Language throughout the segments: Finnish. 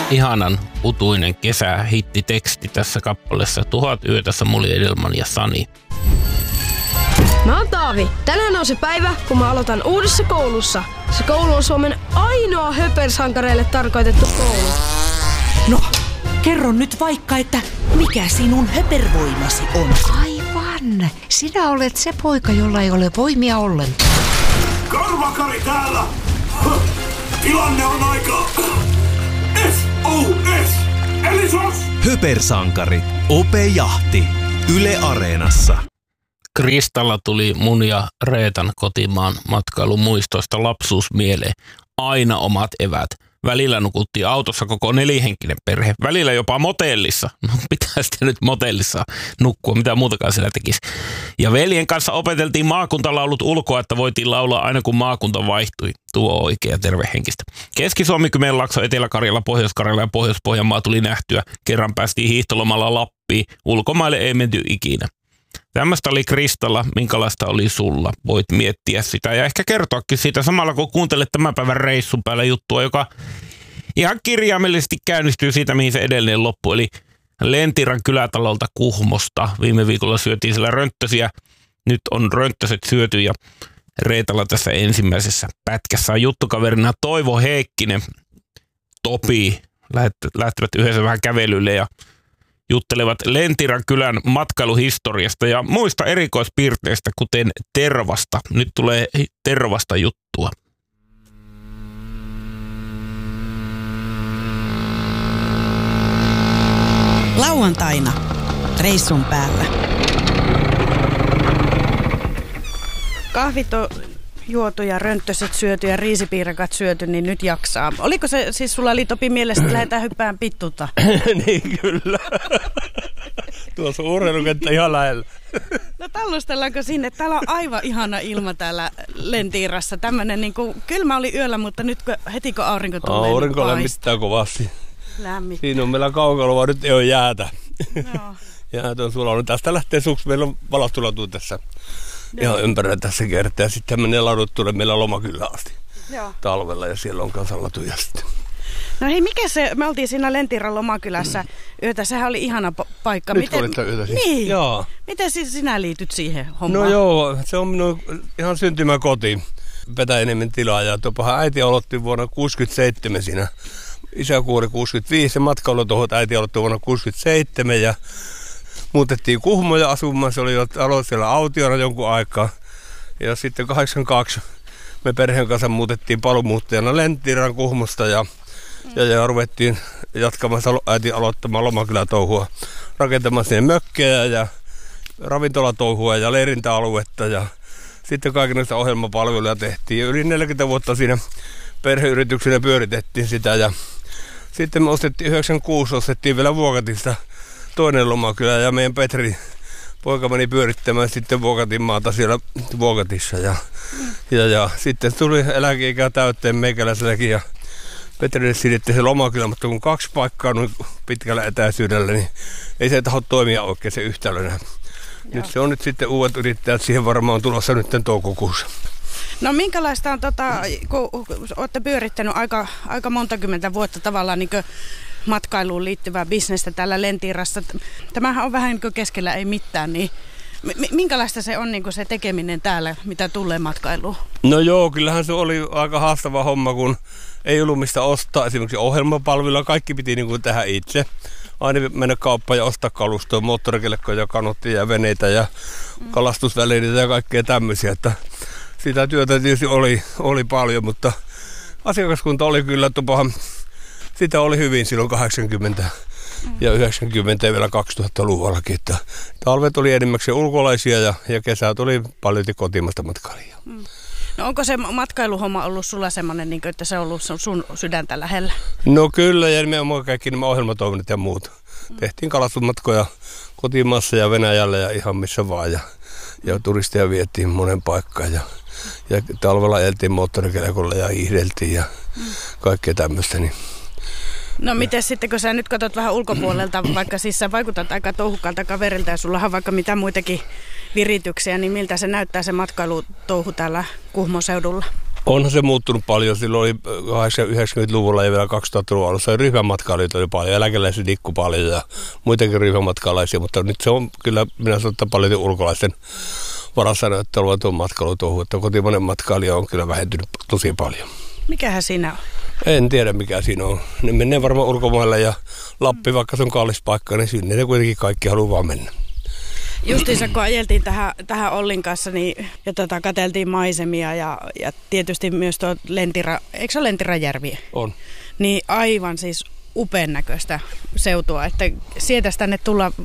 ihanan utuinen kesähittiteksti tässä kappaleessa 1000 yötä Samuli Edelman ja Sani. Mä oon Taavi. Tänään on se päivä, kun mä aloitan uudessa koulussa. Se koulu on Suomen ainoa höpersankareille tarkoitettu koulu. No, kerro nyt vaikka, että mikä sinun höpervoimasi on? Aivan. Sinä olet se poika, jolla ei ole voimia ollenkaan. Karvakari täällä! Tilanne on aika... SOS! Eli SOS! Höpersankari. Ope-jahti. Yle Areenassa. Kristalla tuli mun ja Reetan kotimaan matkailumuistoista lapsuus mieleen. Aina omat evät. Välillä nukuttiin autossa koko 4-henkinen perhe. Välillä jopa motellissa. No pitää sitten nyt motellissa nukkua, mitä muutakaan siellä tekisi. Ja veljen kanssa opeteltiin maakuntalaulut ulkoa, että voitiin laulaa aina kun maakunta vaihtui. Tuo on oikea tervehenkistä. Keski-Suomi, Kymenlaakso, Etelä-Karjala, Pohjois-Karjala ja Pohjois-Pohjanmaa tuli nähtyä. Kerran päästiin hiihtolomalla Lappiin. Ulkomaille ei menty ikinä. Tämmöistä oli Kristalla, minkälaista oli sulla. Voit miettiä sitä ja ehkä kertoakin siitä samalla, kun kuuntelet tämän päivän reissun päällä juttua, joka ihan kirjaimellisesti käynnistyy siitä, mihin se edelleen loppui. Eli Lentiran kylätalolta Kuhmosta. Viime viikolla syötiin siellä rönttösiä. Nyt on rönttöset syöty ja Reetalla tässä ensimmäisessä pätkässä on juttukaverina Toivo Heikkinen. Topi lähtevät yhdessä vähän kävelylle ja juttelevat Lentiran kylän matkailuhistoriasta ja muista erikoispiirteistä, kuten tervasta. Nyt tulee tervasta juttua. Lauantaina. Reissun päällä. Kahvit on juotu ja rönttöset syöty ja riisipiirakat syöty, niin nyt jaksaa. Oliko se siis sulla oli Topi mielessä, että lähdetään hyppään pittuta? Niin kyllä. Tuossa on urheilukenttä ihan lähellä. No tallustellaanko sinne? Täällä on aivan ihana ilma täällä Lentirassa. Tämmönen niin kuin, kylmä oli yöllä, mutta nyt heti kun aurinko tulee, aurinko niin lämmittää kovasti. Lämmittää. Siinä on meillä kaukaloa, nyt ei ole jäätä. Joo. Jäät on sulanut. Tästä lähtee suksi. Meillä on valostulatuu tässä. Ihan ympärillä tässä kertaa. Ja sitten menee ladut tulee meillä Lomakylään asti. Joo. Talvella ja siellä on kanssa latuja sitten. No hei, mikä se, me oltiin siinä Lentiran Lomakylässä yötä, sehän oli ihana paikka. Nyt olitte yötä siis. Niin. Joo. Miten siis sinä liityt siihen hommaan? No joo, se on minun ihan syntymäkoti. Petäjäniemen tilaa ja tuopahan äiti aloitti vuonna 67 siinä. Isä kuoli 65 ja matkailutohot äiti aloitti vuonna 67 ja muutettiin Kuhmoja asumaan. Se oli jo aloitti siellä autiona jonkun aikaa. Ja sitten 82 me perheen kanssa muutettiin paluumuuttajana Lentiran Kuhmosta ja ruvettiin jatkamaan äiti aloittamaan Lomakylätouhua, rakentamaan sinne mökkejä ja ravintolatouhua ja leirintäaluetta ja sitten kaikenlaista ohjelmapalveluja tehtiin. Yli 40 vuotta siinä perheyrityksenä pyöritettiin sitä ja sitten me ostettiin 96 vielä Vuokatista toinen Lomakylä ja meidän Petri poika meni pyörittämään sitten Vuokatin maata siellä Vuokatissa ja sitten tuli eläkeikä täytteen meikäläiselläkin ja Petrille siirrettiin se Lomakylä, mutta kun 2 paikkaa noin pitkällä etäisyydellä, niin ei se taho toimia oikein se yhtälönä. Nyt se on nyt sitten uudet yrittäjät, siihen varmaan on tulossa nyt toukokuussa. No minkälaista on, kun olette pyörittänyt aika monta kymmentä vuotta tavallaan niin matkailuun liittyvää bisnestä täällä Lentirassa. Tämähän on vähän niin kuin keskellä ei mitään, niin minkälaista se on niin kuin se tekeminen täällä, mitä tulee matkailuun? No joo, kyllähän se oli aika haastava homma, kun ei ollut mistä ostaa. Esimerkiksi ohjelmapalveluja, kaikki piti niin kuin tehdä itse. Aina mennä kauppaan ja ostaa kalustoa, moottorikelkkoja, kanottia ja veneitä ja kalastusvälineitä ja kaikkea tämmöisiä. Että sitä työtä tietysti oli paljon, mutta asiakaskunta oli kyllä sitä oli hyvin silloin 80 ja 90 ja vielä 2000-luvullakin. Että talvet oli enimmäkseen ulkolaisia ja kesät oli paljon kotimaista matkailijaa. No onko se matkailuhomma ollut sulla semmoinen, niin että se on ollut sun sydäntä lähellä? No kyllä, ja nimenomaan kaikki nämä ohjelmatoiminnot ja muut. Tehtiin kalastusmatkoja kotimaassa ja Venäjällä ja ihan missä vaan. Ja turisteja vietiin monen paikkaan. Ja talvella eltiin moottorikelkolla ja hiihdeltiin ja kaikkea tämmöistä. Niin. No miten sitten, kun sä nyt katsot vähän ulkopuolelta, vaikka siis sä vaikutat aika touhukalta kaverilta ja sulla on vaikka mitä muitakin virityksiä, niin miltä se näyttää se matkailutouhu täällä Kuhmon seudulla? Onhan se muuttunut paljon. Silloin oli 90-luvulla ja vielä 2000-luvulla alussa ryhmämatkailijoita oli paljon. Eläkeläisiä liikkui paljon ja muitakin ryhmämatkaalaisia, mutta nyt se on kyllä, minä sanon, että paljon ulkolaisten varassa näyttää tuon matkailutuohon, että kotimainen matkailija on kyllä vähentynyt tosi paljon. Mikähän siinä on? En tiedä mikä siinä on. Ne menee varmaan ulkomaille ja Lappi, vaikka se on kallis paikka, niin sinne ne kuitenkin kaikki haluaa vaan mennä. Justiinsa kun ajeltiin tähän Ollin kanssa niin, ja katseltiin maisemia ja tietysti myös tuo eikö se ole Lentirajärvi? On. Niin aivan siis upean näköistä seutua, että sietäisi tänne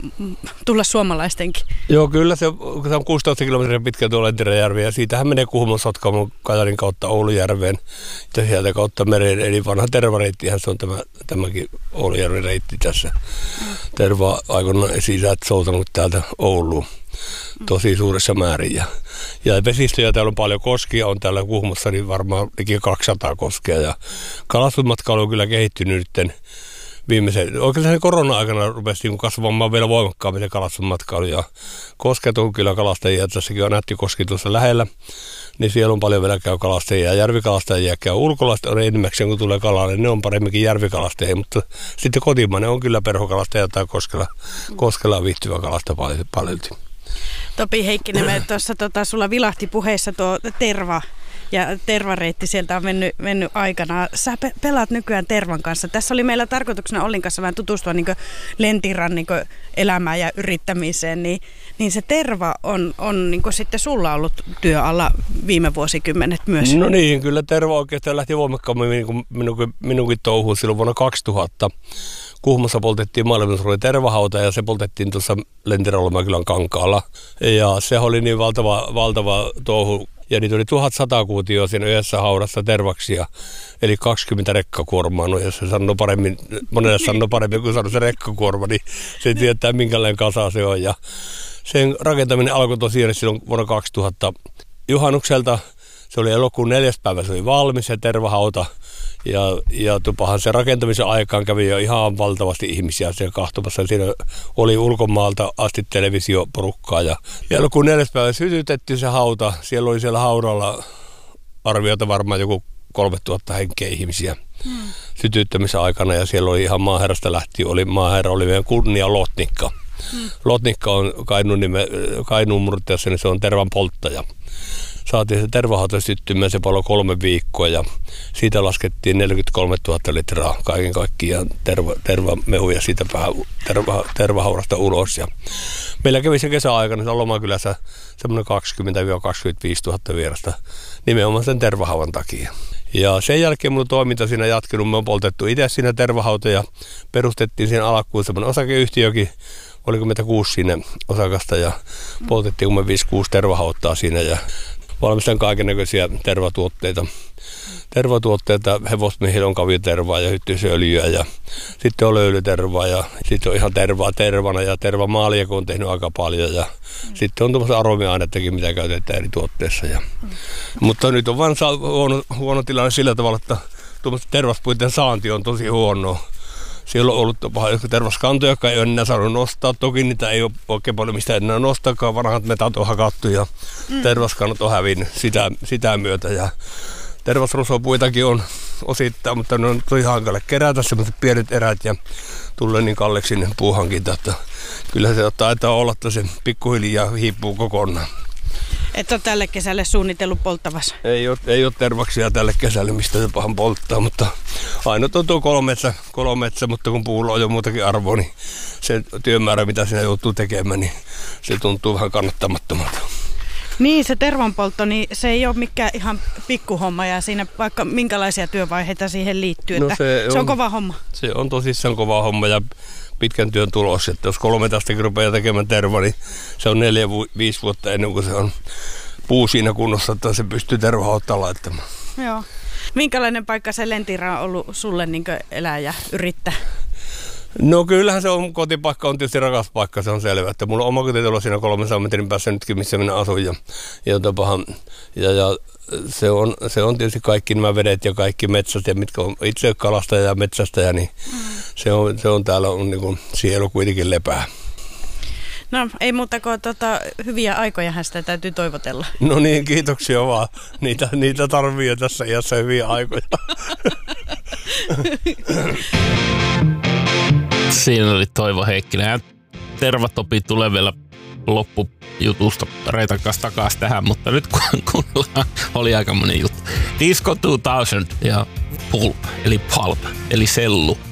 tulla suomalaistenkin. Joo, kyllä se on 16 kilometriä pitkä tuo Lentirajärvi ja siitähän menee Kuhmon, Sotkamon, Kajanin kautta Oulujärveen ja sieltä kautta mereen. Eli vanha tervareittihän se on tämäkin Oulujärven reitti tässä. Terva aikoinaan esi-isät soutanut täältä Ouluun tosi suuressa määrin. Ja vesistöjä täällä on paljon, koskia on täällä Kuhmossa, niin varmaan liki 200 koskea. Ja kalastusmatkailu on kyllä kehittynyt nyt oikeastaan korona-aikana rupesi kasvamaan vielä voimakkaammin se kalastusmatkailu. Ja kosket on kyllä kalastajia, tässäkin on Nättikoski tuossa lähellä, niin siellä on paljon vielä käy kalastajia. Ja järvikalastajia käy ulkolaiset on enimmäkseen, kun tulee kalaa, niin ne on paremminkin järvikalastajia. Mutta sitten kotimainen on kyllä perhokalastaja tai koskella viihtyvä kalasta paljon. Topi Heikkinen, me tuossa sulla vilahti puheessa tuo terva ja tervareitti sieltä on mennyt aikanaan. Sä pelaat nykyään tervan kanssa. Tässä oli meillä tarkoituksena Ollin kanssa vähän tutustua niin Lentiran niin elämään ja yrittämiseen, niin se terva on niin sitten sulla ollut työ alla viime vuosikymmenet myös. No niin, kyllä terva oikeastaan lähti voimakkaammin minunkin touhuun silloin vuonna 2000. Kuhmossa poltettiin maailmansuuri tervahauta ja se poltettiin tuossa Lentiralomäkylän kankaalla. Ja se oli niin valtava touhu. Ja niitä oli 1100 kuutioa siinä yhdessä haudassa tervaksia, eli 20 rekkakuormaa. No jos se sanoo paremmin, monelle sanoo paremmin kuin sanoo se rekkakuorma, niin se tietää minkälainen kasa se on. Ja sen rakentaminen alkoi tosiaan silloin vuonna 2000 juhannukselta. Se oli elokuun 4. päivä, se oli valmis se tervahauta. Ja tupahan se rakentamisen aikaan kävi jo ihan valtavasti ihmisiä siellä kahtomassa. Siinä oli ulkomaalta asti televisioporukkaa. Ja elokuun 4. päivä sytytettiin se hauta. Siellä oli siellä haudalla arviota varmaan joku 3000 henkeä ihmisiä sytyttämisen aikana. Ja siellä oli ihan maaherrasta lähtien. Maaherra oli meidän kunnia Lotnikka. Lotnikka on Kainuun murteessa, niin se on tervan polttaja. Saatiin se tervahauta syttymään, se paloi 3 viikkoa ja siitä laskettiin 43 000 litraa kaiken kaikkiaan tervamehuja siitä tervahaudasta ulos. Ja meillä kävi se kesäaikana Lomakylässä semmoinen 20-25 000 vierasta nimenomaan sen tervahaudan takia. Ja sen jälkeen mun toiminta siinä jatkunut, me on poltettu itse siinä tervahauta ja perustettiin siinä alkuun semmoinen osakeyhtiökin. Oliko meitä 6 siinä osakasta ja poltettiin 5-6 tervahauttaa siinä ja valmistan kaikennäköisiä tervatuotteita. Hevosmiehillä on kaviotervaa ja hyttysöljyä ja sitten on löylytervaa ja sitten on ihan tervaa tervana ja tervamaalia, kun on tehnyt aika paljon ja sitten on tuommoista aromiainettakin, mitä käytetään eri tuotteissa. Mutta nyt on vain huono tilanne sillä tavalla, että tuommoista tervaspuiden saanti on tosi huonoa. Siellä on ollut tervaskantoja, jotka ei ole enää saanut nostaa. Toki niitä ei ole oikein paljon mistä enää nostaakaan. Vanhat metat on hakattu ja tervaskannot on hävinnyt sitä myötä. Ja tervasrosopuitakin on osittain, mutta ne on tosi hankala kerätä sellaiset pienet erät ja tulee niin kalleksi ne puuhankinta, että kyllä se taitaa olla, että se pikkuhiljaa hiipuu kokonaan. Et ole tälle kesälle suunnitellut polttavassa? Ei ole tervaksia tälle kesälle, mistä se pahan polttaa, mutta aina on tuo kolometsä, mutta kun puulla on jo muutakin arvoa, niin se työmäärä, mitä siinä joutuu tekemään, niin se tuntuu vähän kannattamattomalta. Niin, se tervanpoltto, niin se ei ole mikään ihan pikkuhomma ja siinä vaikka minkälaisia työvaiheita siihen liittyy, että se on kova homma. Se on tosissaan kova homma ja pitkän työn tulos, että jos 3 tästäkin rupeaa tekemään terva, niin se on 4-5 vuotta ennen kuin se on puu siinä kunnossa, että se pystyy tervahauttaa laittamaan. Joo. Minkälainen paikka se Lentira on ollut sulle niin kuin elää ja yrittää? No kyllähän se on, kotipaikka on tietysti rakas paikka, se on selvä, että mulla on oma kotitalo siinä 300 metrin päässä nytkin, missä minä asun ja se on tietysti kaikki nämä vedet ja kaikki metsät ja mitkä on itse kalastaja ja metsästäjä, niin se on täällä on niin kuin sielu kuitenkin lepää. No ei muuta kuin hyviä aikojahan sitä täytyy toivotella. No niin, kiitoksia vaan. Niitä tarvii jo tässä iässä hyviä aikoja. Siinä oli Toivo Heikkinen. Ja Tervatopi tulee vielä loppujutusta Reetan kanssa takaisin tähän, mutta nyt kuunnellaan, oli aika monen juttu. Disco 2000 ja Pulp, eli sellu.